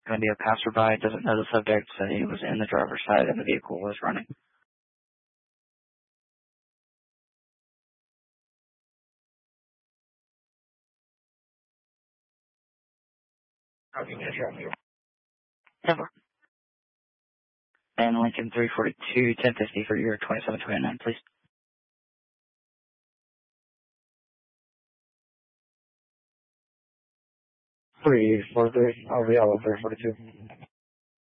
going to be a passerby, doesn't know the subject, so he was in the driver's side and the vehicle was running. Never. And Lincoln 342, 1050 for your 2729, please. 343, I'll be all over 342.